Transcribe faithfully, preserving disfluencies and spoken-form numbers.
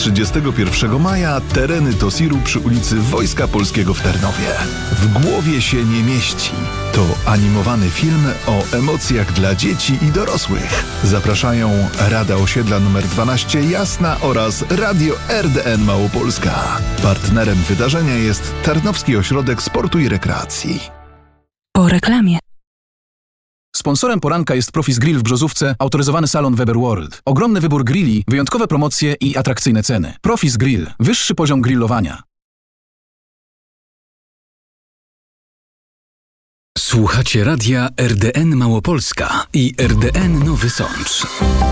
trzydziestego pierwszego maja tereny Tosiru przy ulicy Wojska Polskiego w Tarnowie. W głowie się nie mieści. To animowany film o emocjach dla dzieci i dorosłych. Zapraszają Rada Osiedla nr dwanaście Jasna oraz Radio R D N Małopolska. Partnerem wydarzenia jest Tarnowski Ośrodek Sportu i Rekreacji. Po reklamie. Sponsorem poranka jest Profis Grill w Brzozówce, autoryzowany salon Weber World. Ogromny wybór grilli, wyjątkowe promocje i atrakcyjne ceny. Profis Grill. Wyższy poziom grillowania. Słuchacie radia R D N Małopolska i R D N Nowy Sącz.